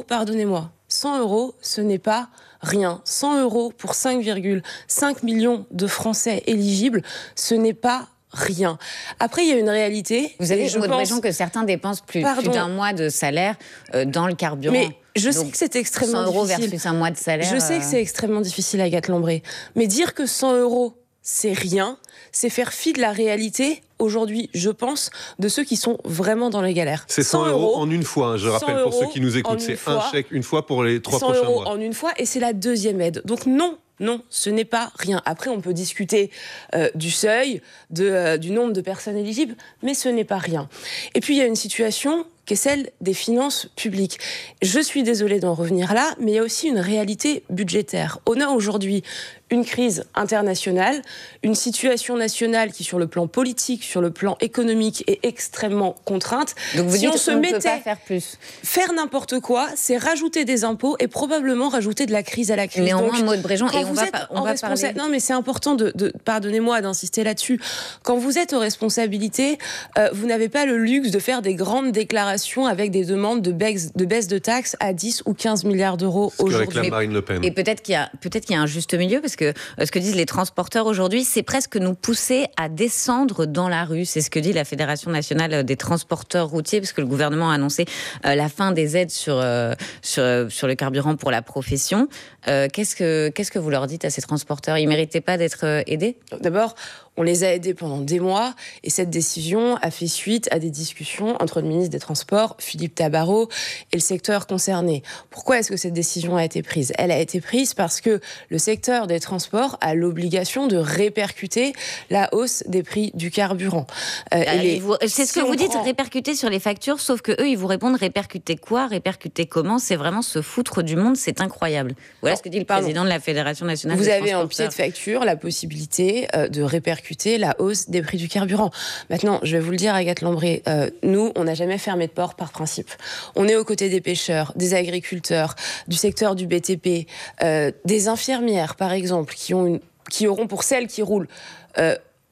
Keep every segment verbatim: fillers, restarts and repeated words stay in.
pardonnez-moi, cent euros, ce n'est pas rien. cent euros pour cinq virgule cinq millions de Français éligibles, ce n'est pas rien. Après, il y a une réalité. Vous avez je pense que certains dépensent plus, plus d'un mois de salaire euh, dans le carburant. Mais je sais que c'est extrêmement cent euros difficile. versus un mois de salaire. Je sais que c'est extrêmement difficile, Agathe Lambré. Mais dire que cent euros, c'est rien, c'est faire fi de la réalité, aujourd'hui, je pense, de ceux qui sont vraiment dans les galères. C'est cent euros en une fois, hein, je rappelle pour ceux qui nous écoutent. C'est un chèque une fois pour les trois prochains mois. cent euros en une fois, et c'est la deuxième aide. Donc non, non, ce n'est pas rien. Après, on peut discuter euh, du seuil, de, euh, du nombre de personnes éligibles, mais ce n'est pas rien. Et puis, il y a une situation qui est celle des finances publiques. Je suis désolée d'en revenir là, mais il y a aussi une réalité budgétaire. On a aujourd'hui une crise internationale, une situation nationale qui, sur le plan politique, sur le plan économique, est extrêmement contrainte. Donc vous si dites on se on mettait ne peut pas faire plus. Faire n'importe quoi, c'est rajouter des impôts et probablement rajouter de la crise à la crise. Néanmoins, Maud Bréjean, et on va, on va responsa- parler... Non, mais c'est important de, de pardonnez-moi d'insister là-dessus. Quand vous êtes aux responsabilités, euh, vous n'avez pas le luxe de faire des grandes déclarations avec des demandes de baisse de, baisse de taxes à dix ou quinze milliards d'euros aujourd'hui. Ce que réclame Marine Le Pen. Et peut-être qu'il y a, peut-être qu'il y a un juste milieu, parce que euh, ce que disent les transporteurs aujourd'hui, c'est presque nous pousser à descendre dans la rue. C'est ce que dit la Fédération nationale des transporteurs routiers, parce que le gouvernement a annoncé euh, la fin des aides sur, euh, sur, euh, sur le carburant pour la profession. Euh, qu'est-ce que, qu'est-ce que vous leur dites à ces transporteurs ? Ils ne méritaient pas d'être euh, aidés ? D'abord, on les a aidés pendant des mois, et cette décision a fait suite à des discussions entre le ministre des Transports, Philippe Tabarot, et le secteur concerné. Pourquoi est-ce que cette décision a été prise ? Elle a été prise parce que le secteur des transports a l'obligation de répercuter la hausse des prix du carburant. Euh, les... vous... C'est si ce que vous dites, prend... répercuter sur les factures, sauf que eux, ils vous répondent répercuter quoi ? Répercuter comment ? C'est vraiment se foutre du monde, c'est incroyable. Voilà ce que dit le Pardon. président de la Fédération nationale vous des avez transporteurs. en pied de facture la possibilité euh, de répercuter la hausse des prix du carburant. Maintenant, je vais vous le dire, Agathe Lambré, euh, nous, on n'a jamais fermé de port par principe. On est aux côtés des pêcheurs, des agriculteurs, du secteur du B T P, euh, des infirmières, par exemple, qui, ont une, qui auront, pour celles qui roulent, euh,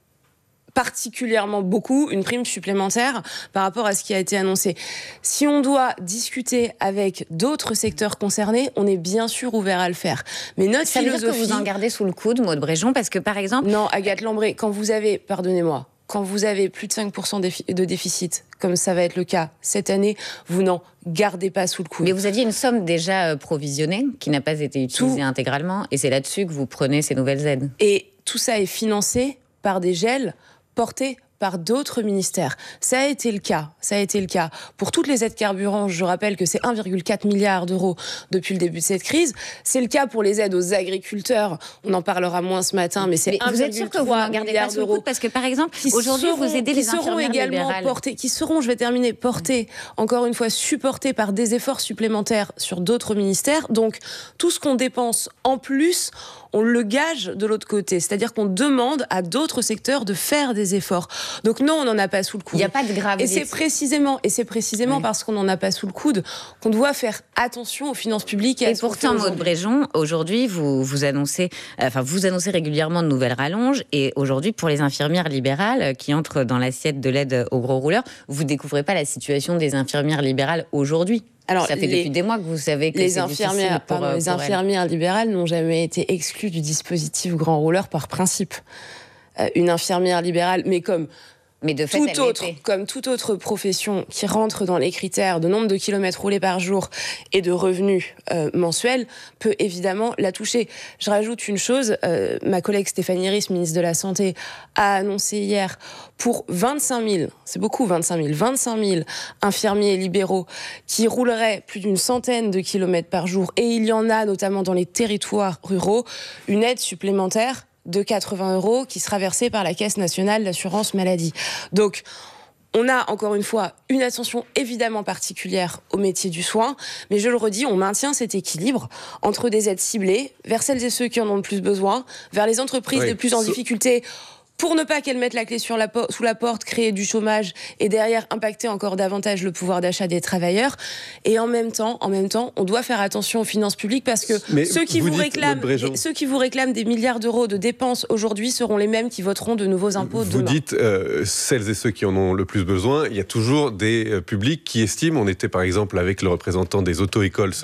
particulièrement beaucoup, une prime supplémentaire par rapport à ce qui a été annoncé. Si on doit discuter avec d'autres secteurs concernés, on est bien sûr ouvert à le faire. Mais notre Ça philosophie... veut dire que vous en gardez sous le coude, Maud Bréjean, parce que par exemple... Non, Agathe Lambré, quand vous avez, pardonnez-moi, quand vous avez plus de cinq pour cent de déficit, comme ça va être le cas cette année, vous n'en gardez pas sous le coude. Mais vous aviez une somme déjà provisionnée qui n'a pas été utilisée tout. intégralement, et c'est là-dessus que vous prenez ces nouvelles aides. Et tout ça est financé par des gels portés par d'autres ministères. Ça a été le cas. Ça a été le cas. Pour toutes les aides carburant, je rappelle que c'est un virgule quatre milliard d'euros depuis le début de cette crise. C'est le cas pour les aides aux agriculteurs. On en parlera moins ce matin, mais c'est un virgule trois milliard d'euros. Parce que, par exemple, aujourd'hui, vous aidez les infirmières également portés, qui seront, je vais terminer, portés, encore une fois, supportés par des efforts supplémentaires sur d'autres ministères. Donc, tout ce qu'on dépense en plus, on le gage de l'autre côté. C'est-à-dire qu'on demande à d'autres secteurs de faire des efforts. Donc non, on n'en a pas sous le coude. Il n'y a pas de gravité. Et c'est précisément, et c'est précisément oui. parce qu'on n'en a pas sous le coude qu'on doit faire attention aux finances publiques. Et, et pourtant, Maud Bréjean, aujourd'hui, vous, vous, annoncez, enfin, vous annoncez régulièrement de nouvelles rallonges. Et aujourd'hui, pour les infirmières libérales qui entrent dans l'assiette de l'aide aux gros rouleurs, vous ne découvrez pas la situation des infirmières libérales aujourd'hui. Alors, ça fait les, depuis des mois que vous savez que les c'est infirmières, pour, pardon, pour les infirmières elles. libérales n'ont jamais été exclues du dispositif grand rouleur par principe. Euh, une infirmière libérale, mais comme mais de fait, tout autre, comme toute autre profession qui rentre dans les critères de nombre de kilomètres roulés par jour et de revenus euh, mensuels, peut évidemment la toucher. Je rajoute une chose, euh, ma collègue Stéphanie Ries, ministre de la Santé, a annoncé hier pour vingt-cinq mille, c'est beaucoup vingt-cinq mille, vingt-cinq mille infirmiers libéraux qui rouleraient plus d'une centaine de kilomètres par jour, et il y en a notamment dans les territoires ruraux, une aide supplémentaire de quatre-vingts euros qui sera versée par la Caisse nationale d'assurance maladie. Donc, on a encore une fois une attention évidemment particulière au métier du soin, mais je le redis, on maintient cet équilibre entre des aides ciblées vers celles et ceux qui en ont le plus besoin, vers les entreprises oui. les plus en so- difficulté, pour ne pas qu'elles mettent la clé sur la po- sous la porte, créer du chômage et derrière impacter encore davantage le pouvoir d'achat des travailleurs. Et en même temps, en même temps, on doit faire attention aux finances publiques parce que Mais ceux qui vous, vous réclament, ceux qui vous réclament des milliards d'euros de dépenses aujourd'hui seront les mêmes qui voteront de nouveaux impôts vous demain. Vous dites euh, celles et ceux qui en ont le plus besoin. Il y a toujours des euh, publics qui estiment. On était par exemple avec le représentant des auto-écoles